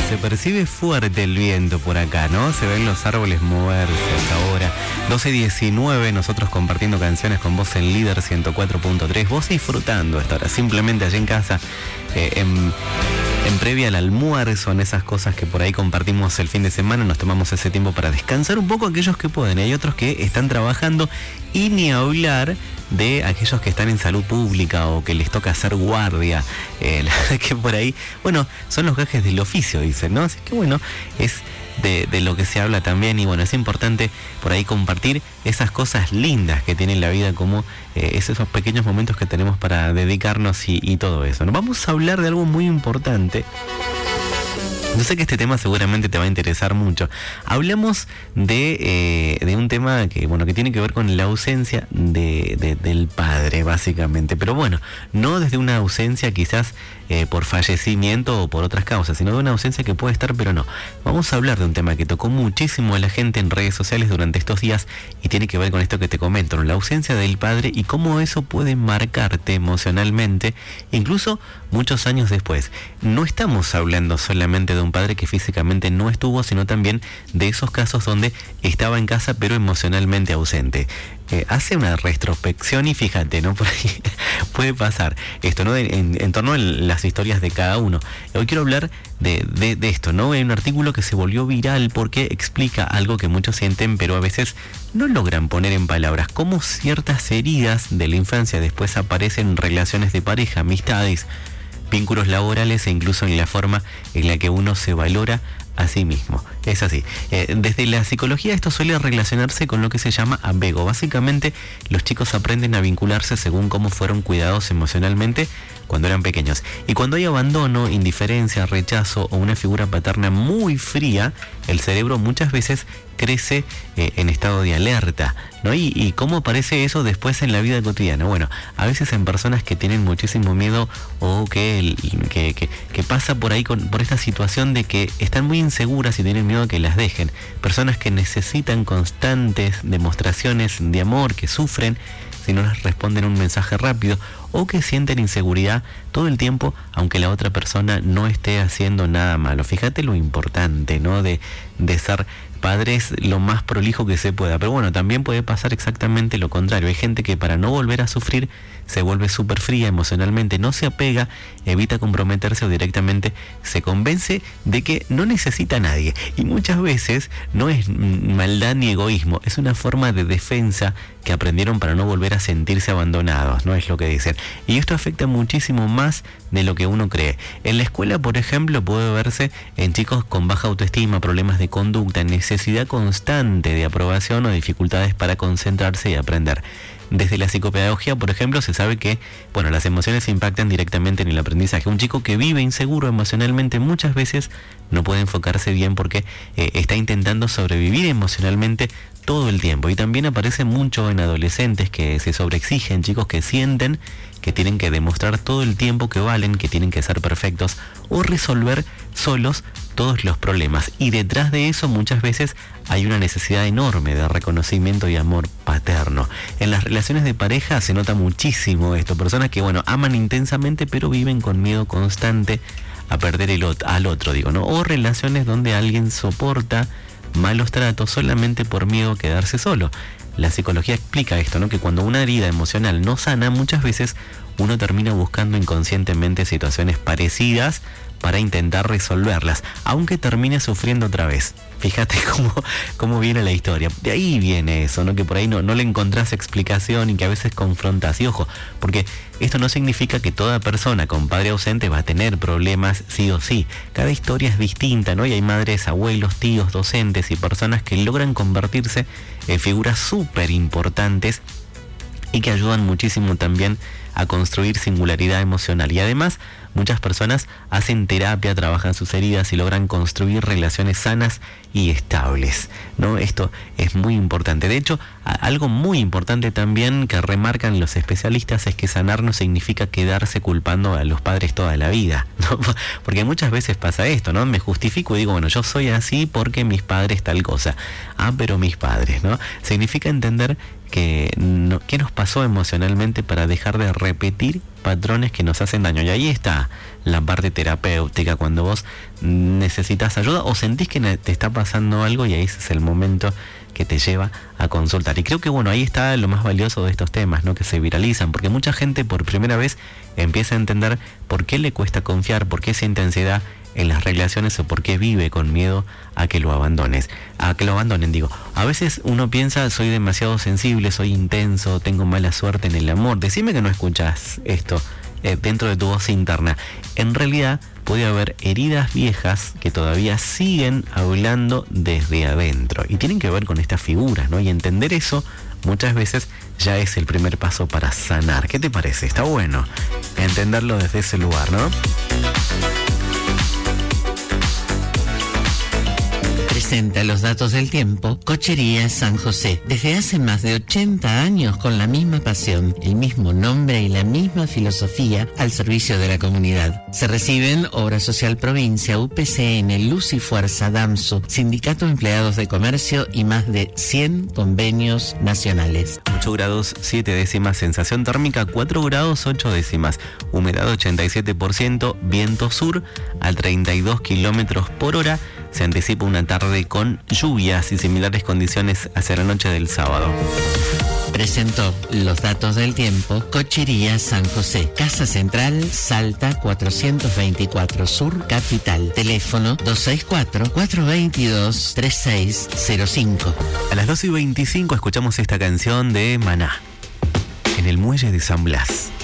Se percibe fuerte el viento por acá, ¿no? Se ven los árboles moverse hasta ahora. 12:19, nosotros compartiendo canciones con vos en Líder 104.3. Vos disfrutando esta hora, simplemente allí en casa, en previa al almuerzo, en esas cosas que por ahí compartimos el fin de semana, nos tomamos ese tiempo para descansar un poco aquellos que pueden. Hay otros que están trabajando y ni hablar de aquellos que están en salud pública o que les toca hacer guardia. La verdad que por ahí, bueno, son los gajes del oficio, dicen, ¿no? Así que bueno, es de lo que se habla también y bueno, es importante por ahí compartir esas cosas lindas que tiene la vida, como esos pequeños momentos que tenemos para dedicarnos y todo eso, ¿no? Vamos a hablar de algo muy importante. Yo sé que este tema seguramente te va a interesar mucho. Hablamos de un tema que, bueno, que tiene que ver con la ausencia del padre, básicamente. Pero bueno, no desde una ausencia quizás por fallecimiento o por otras causas, sino de una ausencia que puede estar, pero no. Vamos a hablar de un tema que tocó muchísimo a la gente en redes sociales durante estos días y tiene que ver con esto que te comento, ¿no? La ausencia del padre y cómo eso puede marcarte emocionalmente, incluso muchos años después. No estamos hablando solamente de un padre que físicamente no estuvo, sino también de esos casos donde estaba en casa pero emocionalmente ausente. Hace una retrospección y fíjate, ¿no? Por ahí puede pasar esto, ¿no? En torno a las historias de cada uno. Hoy quiero hablar de esto, ¿no? Hay un artículo que se volvió viral porque explica algo que muchos sienten, pero a veces no logran poner en palabras. Cómo ciertas heridas de la infancia después aparecen en relaciones de pareja, amistades, vínculos laborales e incluso en la forma en la que uno se valora a sí mismo. Es así. Desde la psicología esto suele relacionarse con lo que se llama apego. Básicamente los chicos aprenden a vincularse según cómo fueron cuidados emocionalmente cuando eran pequeños. Y cuando hay abandono, indiferencia, rechazo o una figura paterna muy fría, el cerebro muchas veces crece en estado de alerta, ¿no? ¿Y cómo aparece eso después en la vida cotidiana? Bueno, a veces en personas que tienen muchísimo miedo o que pasa por ahí por esta situación de que están muy inseguras y tienen miedo a que las dejen. Personas que necesitan constantes demostraciones de amor, que sufren si no les responden un mensaje rápido, o que sienten inseguridad todo el tiempo aunque la otra persona no esté haciendo nada malo. Fíjate lo importante, ¿no? De ser padres lo más prolijo que se pueda. Pero bueno, también puede pasar exactamente lo contrario. Hay gente que para no volver a sufrir se vuelve súper fría emocionalmente, no se apega, evita comprometerse o directamente se convence de que no necesita a nadie. Y muchas veces no es maldad ni egoísmo, es una forma de defensa que aprendieron para no volver a sentirse abandonados, ¿no? Es lo que dicen. Y esto afecta muchísimo más de lo que uno cree. En la escuela, por ejemplo, puede verse en chicos con baja autoestima, problemas de conducta, necesidad constante de aprobación o dificultades para concentrarse y aprender. Desde la psicopedagogía, por ejemplo, se sabe que, bueno, las emociones impactan directamente en el aprendizaje. Un chico que vive inseguro emocionalmente muchas veces no puede enfocarse bien porque está intentando sobrevivir emocionalmente todo el tiempo. Y también aparece mucho en adolescentes que se sobreexigen, chicos que sienten que tienen que demostrar todo el tiempo que valen, que tienen que ser perfectos o resolver solos todos los problemas. Y detrás de eso muchas veces hay una necesidad enorme de reconocimiento y amor paterno. En las relaciones de pareja se nota muchísimo esto. Personas que, bueno, aman intensamente pero viven con miedo constante a perder al otro, digo, ¿no? O relaciones donde alguien soporta malos tratos solamente por miedo a quedarse solo. La psicología explica esto, ¿no? Que cuando una herida emocional no sana, muchas veces uno termina buscando inconscientemente situaciones parecidas para intentar resolverlas, aunque termine sufriendo otra vez. Fíjate cómo viene la historia. De ahí viene eso, ¿no? Que por ahí no le encontrás explicación y que a veces confrontas. Y ojo, porque esto no significa que toda persona con padre ausente va a tener problemas sí o sí. Cada historia es distinta, ¿no? Y hay madres, abuelos, tíos, docentes y personas que logran convertirse en figuras súper importantes y que ayudan muchísimo también a construir singularidad emocional. Y además, muchas personas hacen terapia, trabajan sus heridas y logran construir relaciones sanas y estables, ¿no? Esto es muy importante. De hecho, algo muy importante también que remarcan los especialistas es que sanar no significa quedarse culpando a los padres toda la vida, ¿no? Porque muchas veces pasa esto, ¿no? Me justifico y digo, bueno, yo soy así porque mis padres tal cosa. Ah, pero mis padres, ¿no? Significa entender qué nos pasó emocionalmente para dejar de repetir patrones que nos hacen daño. Y ahí está la parte terapéutica, cuando vos necesitas ayuda o sentís que te está pasando algo y ahí ese es el momento que te lleva a consultar. Y creo que bueno, ahí está lo más valioso de estos temas, ¿no? Que se viralizan, porque mucha gente por primera vez empieza a entender por qué le cuesta confiar, por qué siente ansiedad en las relaciones o por qué vive con miedo a que lo abandonen, digo. A veces uno piensa, soy demasiado sensible, soy intenso, tengo mala suerte en el amor. Decime que no escuchas esto dentro de tu voz interna. En realidad puede haber heridas viejas que todavía siguen hablando desde adentro y tienen que ver con estas figuras, ¿no? Y entender eso muchas veces ya es el primer paso para sanar. ¿Qué te parece? Está bueno entenderlo desde ese lugar, ¿no? Presenta los datos del tiempo Cochería San José. Desde hace más de 80 años con la misma pasión, el mismo nombre y la misma filosofía al servicio de la comunidad. Se reciben Obra Social Provincia, UPCN, Luz y Fuerza, DAMSU, Sindicato de Empleados de Comercio y más de 100 convenios nacionales. 8 grados 7 décimas, sensación térmica 4 grados 8 décimas, humedad 87%, viento sur a 32 kilómetros por hora. Se anticipa una tarde con lluvias y similares condiciones hacia la noche del sábado. Presentó los datos del tiempo Cochería San José. Casa Central, Salta 424 Sur, Capital. Teléfono 264-422-3605. A las 12:25 escuchamos esta canción de Maná, en el muelle de San Blas.